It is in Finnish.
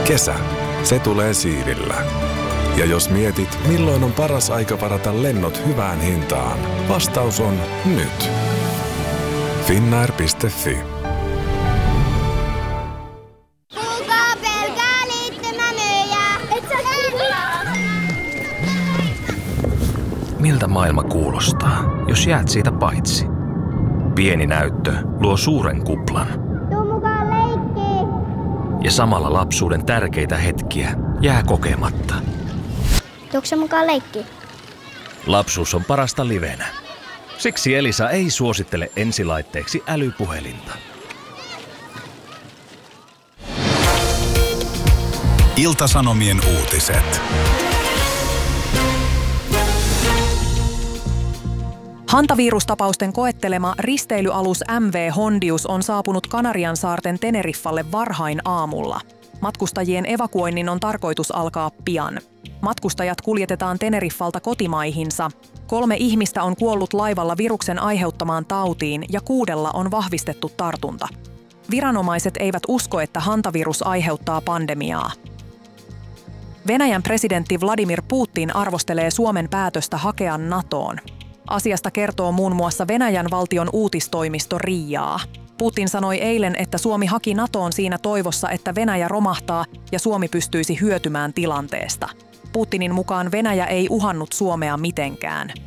Kesä, se tulee siivillä. Ja jos mietit, milloin on paras aika varata lennot hyvään hintaan, vastaus on nyt. Finnair.fi. Kuka pelkää liittymämyyjää? Et sä Miltä maailma kuulostaa, jos jäät siitä paitsi? Pieni näyttö luo suuren kuplan. Tuu mukaan leikkiin. Ja samalla lapsuuden tärkeitä hetkiä jää kokematta. Tuukse mukaan leikkiin? Lapsuus on parasta livenä. Siksi Elisa ei suosittele ensilaitteeksi älypuhelinta. Ilta-Sanomien uutiset. Hantavirustapausten koettelema risteilyalus MV Hondius on saapunut Kanariansaarten Teneriffalle varhain aamulla. Matkustajien evakuoinnin on tarkoitus alkaa pian. Matkustajat kuljetetaan Teneriffalta kotimaihinsa. 3 ihmistä on kuollut laivalla viruksen aiheuttamaan tautiin ja 6 on vahvistettu tartunta. Viranomaiset eivät usko, että hantavirus aiheuttaa pandemiaa. Venäjän presidentti Vladimir Putin arvostelee Suomen päätöstä hakea NATOon. Asiasta kertoo muun muassa Venäjän valtion uutistoimisto RIAa. Putin sanoi eilen, että Suomi haki NATOon siinä toivossa, että Venäjä romahtaa ja Suomi pystyisi hyötymään tilanteesta. Putinin mukaan Venäjä ei uhannut Suomea mitenkään.